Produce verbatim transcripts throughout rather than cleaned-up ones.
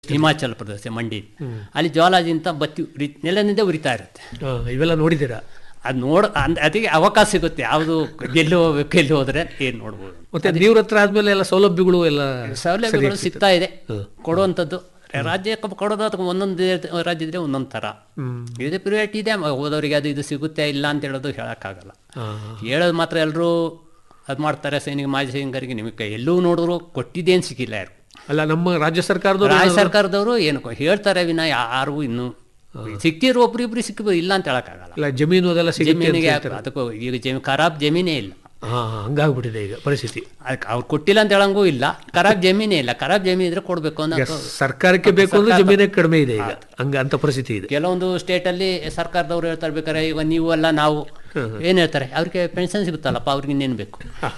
ಹಿಮಾಚಲ ಪ್ರದೇಶ ಮಂಡಿ, ಅಲ್ಲಿ ಜ್ವಾಲಾಜಿ ಅಂತ ಬತ್ತಿ ಉರಿ ನೆಲದಿಂದ ಉರಿತಾ ಇರುತ್ತೆ. ಇವೆಲ್ಲ ನೋಡಿದ್ದೀರಾ? ಅದು ನೋಡ ಅದಕ್ಕೆ ಅವಕಾಶ ಸಿಗುತ್ತೆ, ಯಾವುದು ಎಲ್ಲಿ ಹೋಗ್ಬೇಕು ಎಲ್ಲಿ ಹೋದ್ರೆ ಏನು ನೋಡ್ಬೋದು. ಮತ್ತೆ ನೀವ್ರ ಹತ್ರ ಆದ್ಮೇಲೆ ಎಲ್ಲ ಸೌಲಭ್ಯಗಳು ಎಲ್ಲ ಸೌಲಭ್ಯಗಳು ಸಿಗ್ತಾ ಇದೆ ಕೊಡುವಂಥದ್ದು. ರಾಜ್ಯಕ್ಕೆ ಕೊಡೋದು ಅಥವಾ ಒಂದೊಂದು ರಾಜ್ಯ ಇದ್ರೆ ಒಂದೊಂದು ಥರ ಇದೆ, ಪ್ರಿಯಾರಿಟಿ ಇದೆ. ಹೋದವರಿಗೆ ಅದು ಇದು ಸಿಗುತ್ತೆ ಇಲ್ಲ ಅಂತ ಹೇಳೋದು ಹೇಳೋಕ್ಕಾಗಲ್ಲ. ಹೇಳೋದು ಮಾತ್ರ ಎಲ್ಲರೂ ಅದು ಮಾಡ್ತಾರೆ. ಸೈನಿಕ ಮಾಜಿ ಸೈನಿಕರಿಗೆ ನಿಮಗೆ ಎಲ್ಲೂ ನೋಡಿದ್ರು ಕೊಟ್ಟಿದ್ದೇನು ಸಿಕ್ಕಿಲ್ಲ ಯಾರು. ಅಲ್ಲ, ನಮ್ಮ ರಾಜ್ಯ ಸರ್ಕಾರದವರು ರಾಜ್ಯ ಸರ್ಕಾರದವರು ಏನು ಹೇಳ್ತಾರೆ ವಿನ ಯಾರಿಗೂ ಇನ್ನೂ ಸಿಕ್ತಿರೋ ಒಬ್ರಿಬ್ರು ಸಿಕ್ಕಿದ್ರು ಇಲ್ಲ ಅಂತ ಹೇಳೋಕ್ಕಾಗಲ್ಲ. ಜಮೀನು ಅದೆಲ್ಲ ಜಮೀನಿಗೆ ಅದಕ್ಕೂ ಈಗ ಜಮೀನು ಖರಾಬ್ ಜಮೀನೇ ಇಲ್ಲ. ಹಾಂ, ಹಂಗಾಗ್ಬಿಟ್ಟಿದೆ ಈಗ ಪರಿಸ್ಥಿತಿ. ಅದಕ್ಕೆ ಅವ್ರು ಕೊಟ್ಟಿಲ್ಲ ಅಂತ ಹೇಳಂಗೂ ಇಲ್ಲ, ಖರಾಬ್ ಜಮೀನೇ ಇಲ್ಲ. ಖರಾಬ್ ಜಮೀನು ಇದ್ರೆ ಕೊಡಬೇಕು ಅನ್ನೋ ಸರ್ಕಾರಕ್ಕೆ ಬೇಕು ಅಂದ್ರೆ ಜಮೀನೇ ಕಡಿಮೆ ಇದೆ ಈಗ, ಹಂಗ ಅಂತ ಪರಿಸ್ಥಿತಿ ಇದೆ. ಕೆಲವೊಂದು ಸ್ಟೇಟಲ್ಲಿ ಸರ್ಕಾರದವ್ರು ಹೇಳ್ತಾರೆ ಬೇಕಾರೆ ಈಗ ನೀವು ಅಲ್ಲ ನಾವು ಏನು ಹೇಳ್ತಾರೆ, ಅವ್ರಿಗೆ ಪೆನ್ಷನ್ ಸಿಗುತ್ತಲ್ಲಪ್ಪ, ಅವ್ರಿಗೆ ಇನ್ನೇನು ಬೇಕು.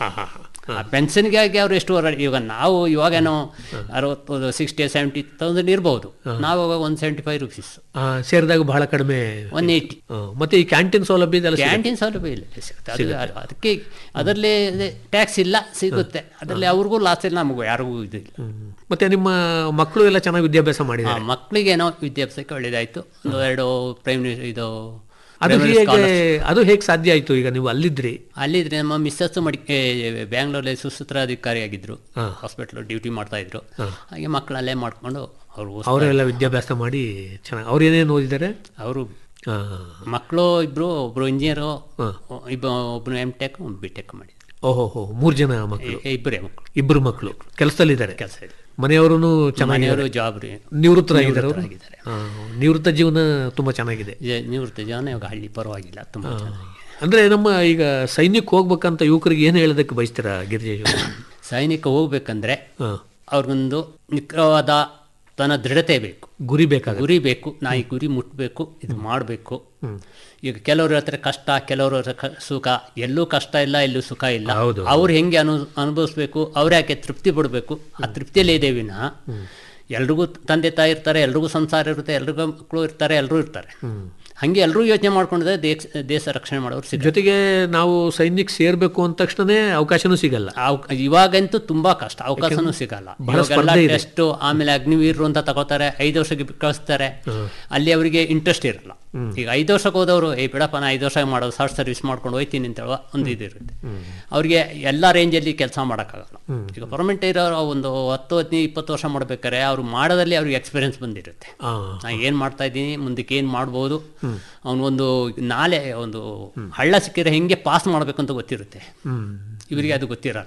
ಆ ಪೆನ್ಷನ್ಗೆ ಆಗಿ ಅವ್ರು ಎಷ್ಟು ಹೊರ ಇವಾಗ ನಾವು ಇವಾಗೇನೋ ಅರವತ್ತು ಸಿಕ್ಸ್ಟಿ ಸೆವೆಂಟಿ ತೌಸಂಡ್ ಇರ್ಬೋದು, ನಾವು ಒನ್ ಸೆವೆಂಟಿ ಫೈವ್ ರುಪೀಸ್ ಸೇರಿದಾಗ ಬಹಳ ಕಡಿಮೆ, ಒನ್ ಏಯ್ಟಿ. ಮತ್ತೆ ಈ ಕ್ಯಾಂಟೀನ್ ಸೌಲಭ್ಯ ಇದೆಲ್ಲ, ಕ್ಯಾಂಟೀನ್ ಸೌಲಭ್ಯ ಇಲ್ಲ ಸಿಗುತ್ತೆ. ಅದಕ್ಕೆ ಅದರಲ್ಲಿ ಟ್ಯಾಕ್ಸ್ ಇಲ್ಲ, ಸಿಗುತ್ತೆ. ಅದರಲ್ಲಿ ಅವ್ರಿಗೂ ಲಾಸ್ ಇಲ್ಲ, ನಮಗೂ ಯಾರಿಗೂ ಇದು ಇಲ್ಲ. ಮತ್ತೆ ನಿಮ್ಮ ಮಕ್ಕಳು ಎಲ್ಲ ಚೆನ್ನಾಗಿ ವಿದ್ಯಾಭ್ಯಾಸ ಮಾಡಿದ್ದಾರೆ? ಮಕ್ಕಳಿಗೇನೋ ವಿದ್ಯಾಭ್ಯಾಸಕ್ಕೆ ಒಳ್ಳೇದಾಯ್ತು. ಒಂದು ಎರಡು ಪ್ರೈಮ್ ಇದು ಅದು ಹೇಗೆ ಅದು ಹೇಗೆ ಸಾಧ್ಯ ಆಯಿತು? ಈಗ ನೀವು ಅಲ್ಲಿದ್ರಿ ಅಲ್ಲಿದ್ರೆ ನಮ್ಮ ಮಿಸ್ಸಸ್ ಮಡಿ ಬ್ಯಾಂಗ್ಳೂರಲ್ಲಿ ಸುಸೂತ್ರಾಧಿಕಾರಿಯಾಗಿದ್ದರು, ಹಾಸ್ಪಿಟ್ಲ್ ಡ್ಯೂಟಿ ಮಾಡ್ತಾ ಇದ್ರು. ಹಾಗೆ ಮಕ್ಕಳಲ್ಲೇ ಮಾಡ್ಕೊಂಡು ಅವರು ಅವರೆಲ್ಲ ವಿದ್ಯಾಭ್ಯಾಸ ಮಾಡಿ ಚೆನ್ನಾಗಿ. ಅವ್ರು ಏನೇನು ಓದಿದ್ದಾರೆ? ಅವರು ಮಕ್ಕಳು ಇಬ್ರು, ಒಬ್ರು ಇಂಜಿನಿಯರು, ಇಬ್ಬ ಒಬ್ರು ಎಮ್ ಟೆಕ್, ಒಂದು ಬಿ ಟೆಕ್ ಮಾಡಿದ್ರು. ಓಹೋ ಹೋ, ಮೂರು ಜನ ಮಕ್ಕಳು? ಇಬ್ಬರೇ ಮಕ್ಕಳು. ಇಬ್ಬರು ಮಕ್ಕಳು ಕೆಲಸದಲ್ಲಿದ್ದಾರೆ? ಕೆಲಸ ಇದೆ. ಮನೆಯವರು ಚೆನ್ನಾಗಿದ್ದಾರೆ? ಜಾಬ್ ರೀ, ನಿವೃತ್ತರಾಗಿದ್ದಾರೆ. ನಿವೃತ್ತ ಜೀವನ ತುಂಬ ಚೆನ್ನಾಗಿದೆ. ನಿವೃತ್ತ ಜೀವನ ಇವಾಗ ಹಳ್ಳಿ ಪರವಾಗಿಲ್ಲ, ತುಂಬ ಚೆನ್ನಾಗಿದೆ. ಅಂದರೆ ನಮ್ಮ ಈಗ ಸೈನ್ಯಕ್ಕೆ ಹೋಗ್ಬೇಕಂತ ಯುವಕರಿಗೆ ಏನು ಹೇಳೋದಕ್ಕೆ ಬಯಸ್ತೀರಾ ಗಿರಿಜೇಶ್? ಸೈನಿಕ ಹೋಗ್ಬೇಕಂದ್ರೆ ಅವ್ರಿಗೊಂದು ನಿಖರವಾದ ತನ್ನ ದೃಢತೆ ಬೇಕು, ಗುರಿ ಬೇಕಾಗ ಗುರಿ ಬೇಕು. ನಾ ಈ ಗುರಿ ಮುಟ್ಟಬೇಕು, ಇದು ಮಾಡಬೇಕು. ಈಗ ಕೆಲವರು ಹೇಳ್ತಾರೆ ಕಷ್ಟ, ಕೆಲವರು ಸುಖ. ಎಲ್ಲೂ ಕಷ್ಟ ಇಲ್ಲ, ಎಲ್ಲೂ ಸುಖ ಇಲ್ಲ. ಅವ್ರು ಹೆಂಗೆ ಅನು ಅನುಭವಿಸ್ಬೇಕು, ಅವ್ರು ಯಾಕೆ ತೃಪ್ತಿ ಪಡಬೇಕು, ಆ ತೃಪ್ತಿಯಲ್ಲೇ ಇದೆ ವಿನ ಎಲ್ರಿಗೂ ತಂದೆ ತಾಯಿ ಇರ್ತಾರೆ, ಎಲ್ರಿಗೂ ಸಂಸಾರ ಇರುತ್ತೆ, ಎಲ್ರಿಗೂ ಮಕ್ಕಳು ಇರ್ತಾರೆ, ಎಲ್ಲರೂ ಇರ್ತಾರೆ. ಹಾಗೆ ಎಲ್ಲರೂ ಯೋಚನೆ ಮಾಡ್ಕೊಂಡಿದ್ರೆ ದೇಶ ದೇಶ ರಕ್ಷಣೆ ಮಾಡೋರು ಸಿಗ. ಜೊತೆಗೆ ನಾವು ಸೈನ್ಯಕ್ಕೆ ಸೇರ್ಬೇಕು ಅಂದ ತಕ್ಷಣನೇ ಅವಕಾಶನೂ ಸಿಗಲ್ಲ. ಇವಾಗಂತೂ ತುಂಬಾ ಕಷ್ಟ, ಅವಕಾಶನೂ ಸಿಗಲ್ಲ. ಟೆಸ್ಟ್, ಆಮೇಲೆ ಅಗ್ನಿವೀರರು ಅಂತ ತಗೋತಾರೆ, ಐದು ವರ್ಷಕ್ಕೆ ಕಳಿಸ್ತಾರೆ. ಅಲ್ಲಿ ಅವರಿಗೆ ಇಂಟ್ರೆಸ್ಟ್ ಇರಲ್ಲ. ಈಗ ಐದು ವರ್ಷಕ್ಕೆ ಹೋದವರು ಏ ಬಿಡಪ್ಪ ನಾ ಐದು ವರ್ಷ ಮಾಡೋದು, ಶಾರ್ಟ್ ಸರ್ವಿಸ್ ಮಾಡ್ಕೊಂಡು ಹೋಯ್ತೀನಿ ಅಂತ ಹೇಳುವ ಒಂದು ಇದಿರುತ್ತೆ. ಅವ್ರಿಗೆ ಎಲ್ಲ ರೇಂಜಲ್ಲಿ ಕೆಲಸ ಮಾಡೋಕ್ಕಾಗಲ್ಲ. ಈಗ ಪರ್ಮನೆಂಟ್ ಇರೋರು ಒಂದು ಹತ್ತು ಹದಿನೈದು ಇಪ್ಪತ್ತು ವರ್ಷ ಮಾಡ್ಬೇಕಾದ್ರೆ ಅವ್ರು ಮಾಡೋದಲ್ಲಿ ಅವ್ರಿಗೆ ಎಕ್ಸ್ಪೀರಿಯನ್ಸ್ ಬಂದಿರುತ್ತೆ. ನಾನು ಏನು ಮಾಡ್ತಾ ಇದ್ದೀನಿ, ಮುಂದಕ್ಕೆ ಏನು ಮಾಡ್ಬೋದು, ಅವನೊಂದು ನಾಲೆ ಒಂದು ಹಳ್ಳ ಸಿಕ್ಕಿದ್ರೆ ಹೆಂಗೆ ಪಾಸ್ ಮಾಡಬೇಕು ಅಂತ ಗೊತ್ತಿರುತ್ತೆ. ಇವರಿಗೆ ಅದು ಗೊತ್ತಿರಲ್ಲ.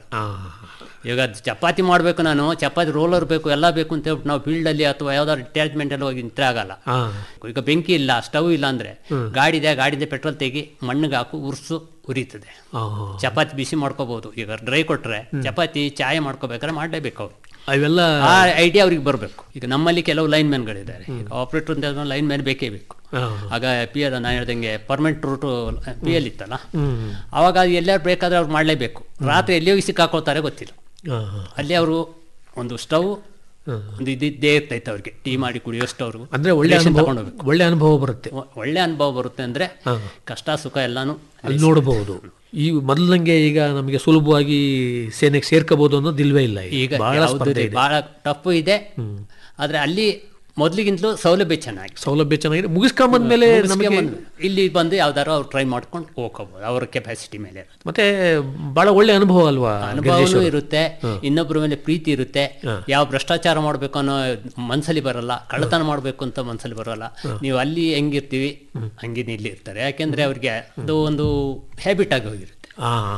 ಈಗ ಚಪಾತಿ ಮಾಡಬೇಕು, ನಾನು ಚಪಾತಿ ರೋಲರ್ ಬೇಕು, ಎಲ್ಲ ಬೇಕು ಅಂತ ಹೇಳ್ಬಿಟ್ಟು ನಾವು ಫೀಲ್ಡಲ್ಲಿ ಅಥವಾ ಯಾವ್ದಾದ್ರು ರಿಟೈರ್ಮೆಂಟಲ್ಲಿ ಹೋಗಿ ನಿಂತರೆ ಆಗಲ್ಲ. ಈಗ ಬೆಂಕಿ ಇಲ್ಲ, ಸ್ಟವ್ ಇಲ್ಲ ಅಂದರೆ ಗಾಡಿ ಇದೆ, ಗಾಡಿದೆ ಪೆಟ್ರೋಲ್ ತೆಗಿ, ಮಣ್ಣಿಗೆ ಹಾಕು, ಉರ್ಸು, ಉರಿತದೆ. ಚಪಾತಿ ಬಿಸಿ ಮಾಡ್ಕೋಬಹುದು. ಈಗ ಡ್ರೈ ಕೊಟ್ಟರೆ ಚಪಾತಿ ಚಾಯ್ ಮಾಡ್ಕೋಬೇಕಾದ್ರೆ ಮಾಡಲೇಬೇಕು ಅವ್ರು. ಅವೆಲ್ಲ ಆ ಐಡಿಯಾ ಅವ್ರಿಗೆ ಬರಬೇಕು. ಈಗ ನಮ್ಮಲ್ಲಿ ಕೆಲವು ಲೈನ್ ಮ್ಯಾನ್ಗಳಿದ್ದಾರೆ. ಈಗ ಆಪರೇಟರ್ ಅಂತ ಲೈನ್ ಮ್ಯಾನ್ ಬೇಕೇ ಬೇಕು. ಆಗ ಪಿ ಎಲ್ ನಾನು ಹೇಳ್ದಂಗೆ ಪರ್ಮನೆಂಟ್ ರೂಟು ಪಿ ಎಲ್ ಇತ್ತಲ್ಲ, ಅವಾಗ ಎಲ್ಲರೂ ಬೇಕಾದ್ರೆ ಅವ್ರು ಮಾಡಲೇಬೇಕು. ರಾತ್ರಿ ಎಲ್ಲಿ ಹೋಗಿ ಸಿಕ್ಕಾಕೊಳ್ತಾರೆ ಗೊತ್ತಿಲ್ಲ. ಅಲ್ಲಿ ಅವರು ಒಂದು ಸ್ಟವ್ ಒಂದು ಇದ್ದೇ ಇರ್ತೈತೆ ಅವ್ರಿಗೆ, ಟೀ ಮಾಡಿ ಕುಡಿಯೋಷ್ಟು ಅವ್ರಿಗೂ. ಅಂದರೆ ಒಳ್ಳೆ ತಗೊಂಡೋಗ್ಬೇಕು, ಒಳ್ಳೆ ಅನುಭವ ಬರುತ್ತೆ. ಒಳ್ಳೆ ಅನುಭವ ಬರುತ್ತೆ ಅಂದರೆ ಕಷ್ಟ ಸುಖ ಎಲ್ಲಾನು ಅಲ್ಲಿ ನೋಡಬಹುದು. ಈ ಮೊದಲಂಗೆ ಈಗ ನಮಗೆ ಸುಲಭವಾಗಿ ಸೇನೆಗೆ ಸೇರ್ಕೋಬಹುದು ಅನ್ನೋದಿಲ್ವೇ ಇಲ್ಲ. ಈಗ ಬಹಳ ಟಫ್ ಇದೆ. ಆದರೆ ಅಲ್ಲಿ ಮೊದಲಿಗಿಂತಲೂ ಸೌಲಭ್ಯ ಚೆನ್ನಾಗಿ ಸೌಲಭ್ಯ ಚೆನ್ನಾಗಿದೆ. ಮುಗಿಸ್ಕೊಂಬಂದ್ಮೇಲೆ ಇಲ್ಲಿ ಬಂದು ಯಾವ್ದಾರು ಅವ್ರು ಟ್ರೈ ಮಾಡ್ಕೊಂಡು ಹೋಗ್ಕೋಬಹುದು ಅವ್ರ ಕೆಪಾಸಿಟಿ ಮೇಲೆ. ಮತ್ತೆ ಬಹಳ ಒಳ್ಳೆ ಅನುಭವ ಅಲ್ವಾ? ಅನುಭವನೂ ಇರುತ್ತೆ, ಇನ್ನೊಬ್ಬರ ಮೇಲೆ ಪ್ರೀತಿ ಇರುತ್ತೆ. ಯಾವ ಭ್ರಷ್ಟಾಚಾರ ಮಾಡಬೇಕು ಅನ್ನೋ ಮನಸ್ಸಲ್ಲಿ ಬರಲ್ಲ, ಕಳ್ಳತನ ಮಾಡಬೇಕು ಅಂತ ಮನಸ್ಸಲ್ಲಿ ಬರೋಲ್ಲ. ನೀವು ಅಲ್ಲಿ ಹೆಂಗಿರ್ತೀವಿ ಹಂಗಿನ ಇಲ್ಲಿ ಇರ್ತಾರೆ. ಯಾಕೆಂದ್ರೆ ಅವ್ರಿಗೆ ಅದು ಒಂದು ಹ್ಯಾಬಿಟ್ ಆಗಿ ಹೋಗಿರುತ್ತೆ.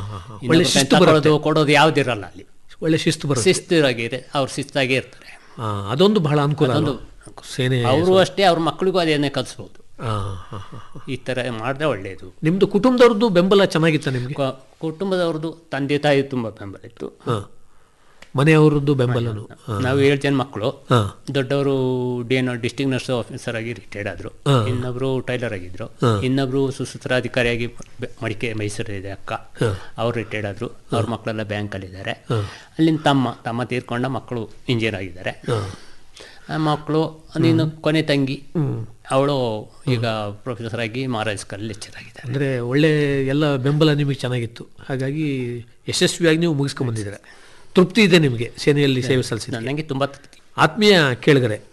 ಕೊಡೋದು ಯಾವ್ದಿರಲ್ಲ ಅಲ್ಲಿ, ಒಳ್ಳೆ ಶಿಸ್ತು ಬರುತ್ತೆ. ಶಿಸ್ತಿರಾಗಿದೆ, ಅವ್ರು ಶಿಸ್ತಾಗಿ ಇರ್ತಾರೆ. ಅದೊಂದು ಬಹಳ ಅನುಕೂಲ. ಸೇನೆ ಅವರು ಅಷ್ಟೇ, ಅವ್ರ ಮಕ್ಕಳಿಗೂ ಅದೇನೇ ಕಲಿಸ್ಬೋದು. ಈ ಥರ ಮಾಡಿದ್ರೆ ಒಳ್ಳೆಯದು. ನಿಮ್ಮದು ಕುಟುಂಬದವ್ರದ್ದು ಬೆಂಬಲ ಚೆನ್ನಾಗಿತ್ತು ನಿಮಗೆ? ಕುಟುಂಬದವ್ರದ್ದು ತಂದೆ ತಾಯಿ ತುಂಬ ಬೆಂಬಲ ಇತ್ತು. ಮನೆಯವ್ರದ್ದು ಬೆಂಬಲನು. ನಾವು ಏಳು ಜನ ಮಕ್ಕಳು. ದೊಡ್ಡವರು D N district nurse officer ಆಗಿ ರಿಟೈರ್ಡ್ ಆದರು. ಇನ್ನೊಬ್ರು ಟೈಲರ್ ಆಗಿದ್ರು. ಇನ್ನೊಬ್ರು ಸುಸೂತ್ರಾಧಿಕಾರಿಯಾಗಿ ಮಡಿಕೆ ಮೈಸೂರು ಇದೆ ಅಕ್ಕ, ಅವ್ರು ರಿಟೈರ್ಡ್ ಆದರು. ಅವ್ರ ಮಕ್ಕಳೆಲ್ಲ ಬ್ಯಾಂಕಲ್ಲಿದ್ದಾರೆ. ಅಲ್ಲಿಂದ ತಮ್ಮ ತಮ್ಮ ತೀರ್ಕೊಂಡ ಮಕ್ಕಳು ಇಂಜಿನಿಯರ್ ಆಗಿದ್ದಾರೆ. ಮಕ್ಕಳು ನೀನು ಕೊನೆ ತಂಗಿ, ಅವಳು ಈಗ ಪ್ರೊಫೆಸರ್ ಆಗಿ ಮಹಾರಾಜ್ ಕಾಲೇಜ್ ಲೆಕ್ಚರ್ ಆಗಿದ್ದಾರೆ. ಅಂದರೆ ಒಳ್ಳೆ ಎಲ್ಲ ಬೆಂಬಲ ನಿಮಗೆ ಚೆನ್ನಾಗಿತ್ತು. ಹಾಗಾಗಿ ಯಶಸ್ವಿಯಾಗಿ ನೀವು ಮುಗಿಸ್ಕೊಂಡ್ಬಂದಿದ್ದೀರ. ತೃಪ್ತಿ ಇದೆ ನಿಮಗೆ ಸೇನೆಯಲ್ಲಿ ಸೇವೆ ಸಲ್ಲಿಸಿದ? ನನಗೆ ತುಂಬ ತೃಪ್ತಿ. ಆತ್ಮೀಯ ಕೇಳಿಗರೆ,